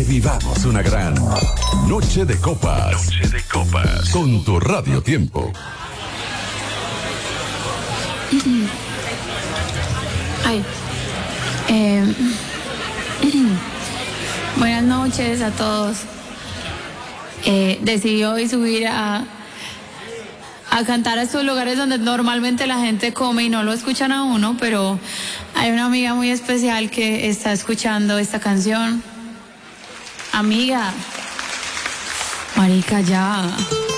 vivamos una gran Noche de Copas. Noche de Copas. Con tu Radio Tiempo. Ay. Buenas noches a todos. Decidí hoy subir a cantar a estos lugares donde normalmente la gente come y no lo escuchan a uno, pero hay una amiga muy especial que está escuchando esta canción. Amiga, marica, ya.